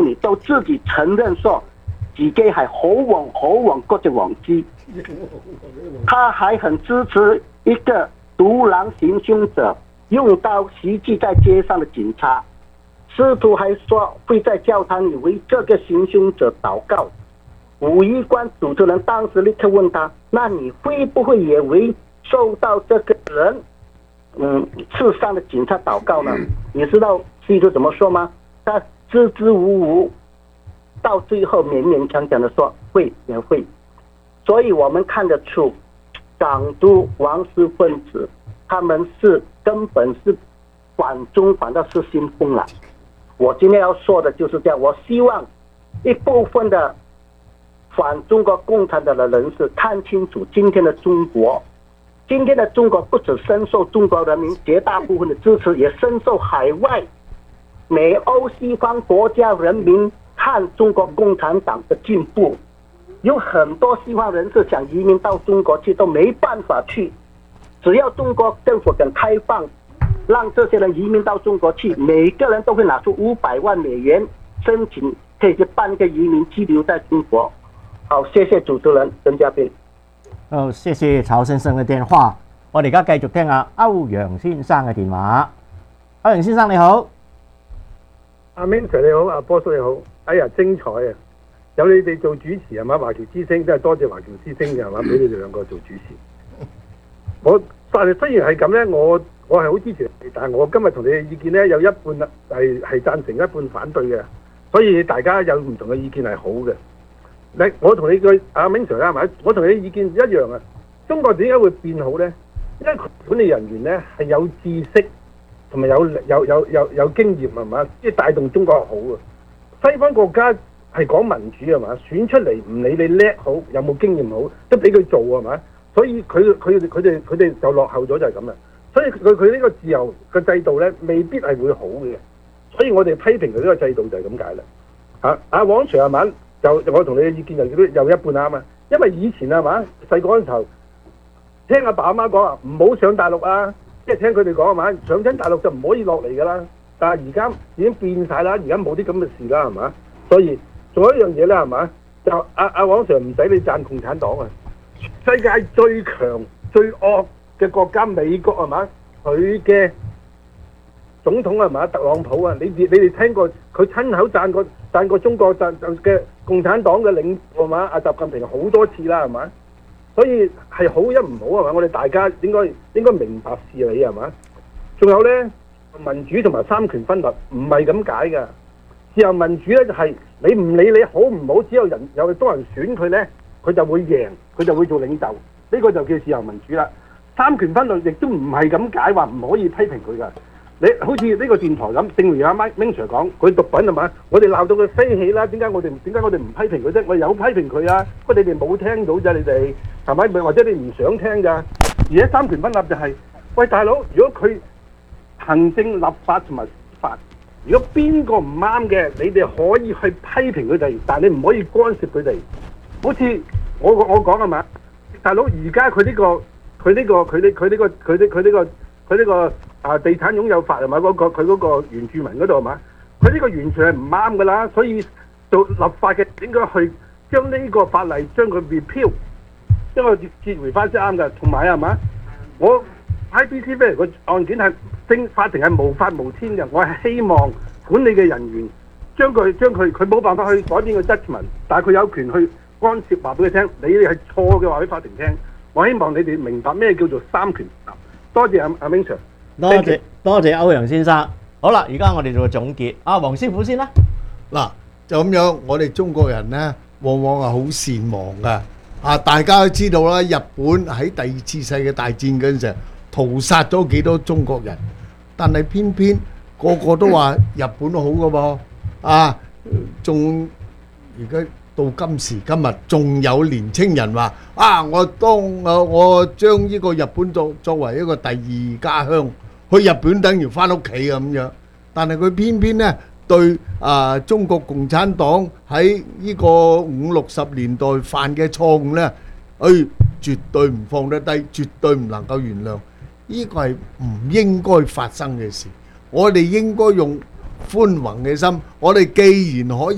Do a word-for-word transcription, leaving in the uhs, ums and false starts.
里都自己承认說自己係好旺好旺嗰隻王子，他還很支持一個獨狼行凶者用刀襲擊在街上的警察，師徒還說會在教堂裡為這個行凶者禱告。五一關主持人當時立刻問他：那你會不會也為受到這個人嗯刺傷的警察禱告呢？你知道師徒怎麼說嗎？他支支吾吾，到最後勉勉強強的說會也會。所以我們看得出港獨王室分子他們是根本是反中反到失心瘋了。我今天要說的就是這樣，我希望一部分的反中國共產黨的人士看清楚今天的中國，今天的中國不只深受中國人民絕大部分的支持，也深受海外美歐西方國家人民看中國共產黨的進步。有很多西方人士想移民到中國去都沒辦法去，只要中國政府肯開放讓這些人移民到中國去，每個人都會拿出五百萬美元申請可以去辦個移民居留在中國。好，謝謝主持人曾嘉賓。 好，謝謝曹先生嘅電話。我哋而家繼續聽下歐陽先生嘅電話。歐陽先生你好。 阿 Minster 你好，阿波叔你好。哎呀，精彩啊！有你哋做主持係嘛？華僑之聲真係多謝華僑之聲嘅係嘛？俾你哋兩個做主持。我但係雖然係咁咧，我我係好支持你，但係我今日同你嘅意見咧有一半係係贊成，一半反對嘅，所以大家有唔同嘅意見係好嘅。你我同你嘅阿 Minster 係咪？我同你嘅意見一樣啊！中國點解會變好咧？因為管理人員咧係有知識同埋有有有有有經驗係嘛，即係帶動中國好啊！西方國家係講民主係嘛，選出嚟唔理你叻好有冇經驗好，都俾佢做係嘛，所以佢佢佢哋佢哋就落後咗就係咁啦。所以佢佢呢個自由嘅制度咧，未必係會好嘅。所以我哋批評佢呢個制度就係咁解啦。啊，阿黃 Sir 係嘛？就我同你嘅意見又有一半啱啊！因為以前係嘛細個嗰陣時候，聽阿爸阿媽講啊，唔好上大陸啊，即係聽佢哋講係嘛，上親大陸就唔可以落嚟㗎啦。但係而家已經變晒啦，而家冇啲咁嘅事啦係嘛，所以仲有一樣嘢咧係嘛，就阿阿黃 Sir 唔使你讚共產黨啊，世界最強最惡嘅國家美國係嘛，佢嘅總統係嘛特朗普啊，你你你哋聽過佢親口讚過讚過中國讚嘅共產黨嘅領導係嘛？阿習近平好多次啦係嘛，所以係好一唔好係嘛？我哋大家應該應該明白事理係嘛？仲有咧民主同埋三權分立唔係咁解㗎。自由民主咧就係你唔理你好唔好，只有人有多人選佢咧，佢就會贏，佢就會做領袖。呢個就叫自由民主啦。三權分立亦都唔係咁解，話唔可以批評佢㗎。你好似呢個電台咁，正如阿 Ming Sir 講，佢毒品係嘛？我哋鬧到佢飛起啦，點解我哋點解我哋唔批評佢啫？我有批評佢啊，不過你哋冇聽到啫，你哋係咪？或者你唔想聽㗎？而家三權分立就係、是，喂大佬，如果佢行政、立法同埋司法，如果邊個唔啱嘅，你哋可以去批評佢哋，但係你唔可以干涉佢哋。好似我我講係嘛，大佬而家佢呢個佢呢個佢呢佢呢個佢呢佢呢個佢呢個啊地產擁有法係咪嗰個佢嗰個原住民嗰度係嘛？佢呢個完全係唔啱㗎啦，所以做立法嘅應該去將呢個法例將佢 repeal， 將佢撤回翻先啱㗎。同埋係嘛，我 I B C 俾人個案件係正法庭係無法無天嘅，我係希望管理嘅人員將佢將佢佢冇辦法去改變個 judgment， 但係佢有權去干涉，話俾佢聽，你哋係錯嘅話俾法庭聽。我希望你哋明白咩叫做三權。多謝阿阿 Ming Sir， 多謝多謝歐陽先生。好啦，而家我哋做個總結。阿黃師傅先啦。 嗱，就咁樣，我哋中國人呢，往往係好善忘噶。啊，大家都知道啦，日本喺第二次世界大戰嗰陣時，屠殺咗幾多中國人，但係偏偏個個都話日本好噶噃。啊，仲而家到今時今日，仲有年青人話啊，我當我我將呢個日本作作為一個第二家鄉，去日本等於翻屋企咁樣。但係佢偏偏呢對啊中國共產黨喺呢個五六十年代犯嘅錯誤呢，誒絕對唔放得低，絕對唔能夠原諒。呢個係唔應該發生嘅事。我哋應該用寬宏嘅心，我哋既然可以